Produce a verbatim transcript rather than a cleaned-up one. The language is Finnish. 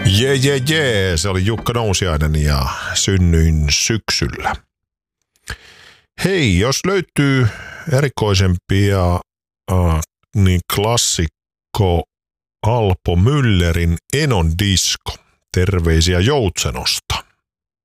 Jee, jee, jee. Se oli Jukka Nousiainen ja synnyin syksyllä. Hei, jos löytyy erikoisempia äh, niin klassikko Alpo Müllerin Enon disko. Terveisiä Joutsenosta.